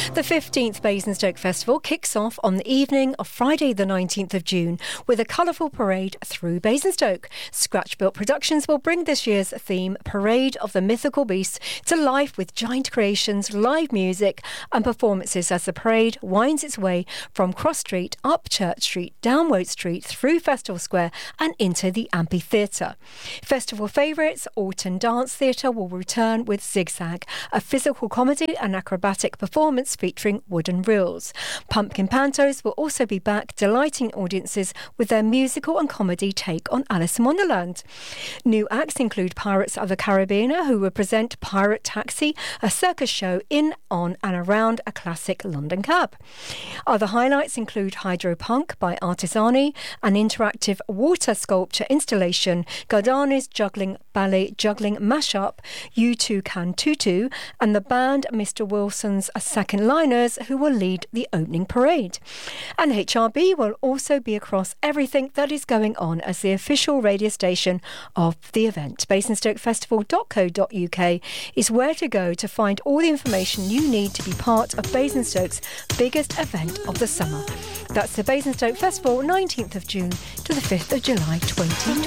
The 15th Basingstoke Festival kicks off on the evening of Friday the 19th of June with a colourful parade through Basingstoke. Scratch-Built Productions will bring this year's theme, Parade of the Mythical Beasts, to life with giant creations, live music and performances as the parade winds its way from Cross Street, up Church Street, down Woad Street, through Festival Square and into the amphitheatre. Festival favourites Alton Dance Theatre will return with Zigzag, a physical comedy and acrobatic performance featuring wooden reels. Pumpkin Pantos will also be back, delighting audiences with their musical and comedy take on Alice in Wonderland. New acts include Pirates of the Caribbean, who will present Pirate Taxi, a circus show in, on and around a classic London cab. Other highlights include Hydropunk by Artisani, an interactive water sculpture installation, Gardani's juggling ballet juggling mashup, U2 Can Tutu, and the band Mr. Wilson's Second Liners, who will lead the opening parade. And HRB will also be across everything that is going on as the official radio station of the event. Basingstokefestival.co.uk is where to go to find all the information you need to be part of Basingstoke's biggest event of the summer. That's the Basingstoke Festival, 19th of June to the 5th of July 2020.